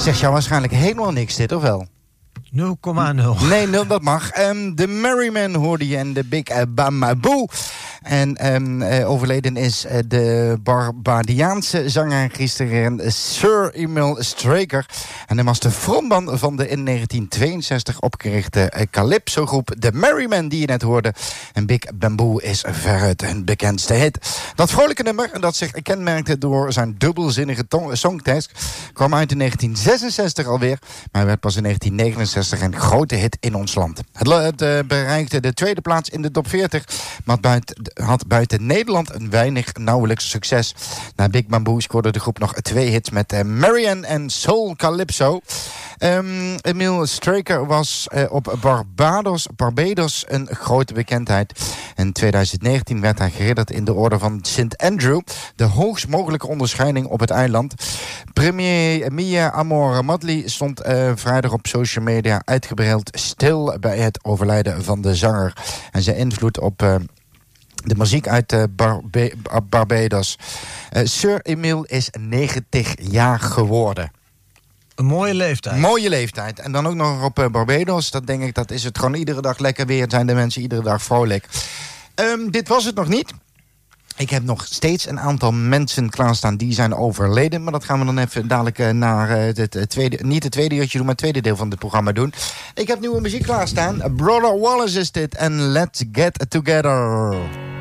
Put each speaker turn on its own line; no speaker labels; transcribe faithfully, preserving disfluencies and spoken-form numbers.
Zegt jou waarschijnlijk helemaal niks dit, of wel?
nul komma nul.
Nee, nul, dat mag. Um, de Merrymen hoorde je en de Big uh, Bamboo. En um, uh, overleden is uh, de Barbadiaanse zanger gisteren Sir Emil Straker. En hij was de frontman van de in negentien tweeënzestig opgerichte uh, Calypso-groep The Merrymen, die je net hoorde. En Big Bamboo is veruit hun bekendste hit. Dat vrolijke nummer, dat zich kenmerkte door zijn dubbelzinnige tong- songtekst, kwam uit in negentien zesenzestig alweer, maar werd pas in negentien negenenzestig een grote hit in ons land. Het, het uh, bereikte de tweede plaats in de top veertig, maar buiten, had buiten Nederland een weinig nauwelijks succes. Na Big Bamboo scoorde de groep nog twee hits met uh, Marianne en Soul Calypso. Um, Emil Straker was uh, op Barbados, Barbados een grote bekendheid. In tweeduizend negentien werd hij geridderd in de orde van Sint Andrew, de hoogst mogelijke onderscheiding op het eiland. Premier Mia Amor Madley stond uh, vrijdag op social media uitgebreid stil bij het overlijden van de zanger. En zijn invloed op Uh, de muziek uit uh, Barbe- Barbados. Uh, Sir Emil is negentig jaar geworden.
Een mooie leeftijd.
Mooie leeftijd. En dan ook nog op uh, Barbados. Dat denk ik, dat is het gewoon iedere dag lekker weer. Zijn de mensen iedere dag vrolijk. Um, dit was het nog niet. Ik heb nog steeds een aantal mensen klaarstaan die zijn overleden. Maar dat gaan we dan even dadelijk uh, naar uh, het uh, tweede, niet het tweede uurtje doen, maar het tweede deel van het programma doen. Ik heb nieuwe muziek klaarstaan. Brother Wallace is dit en Let's Get Together.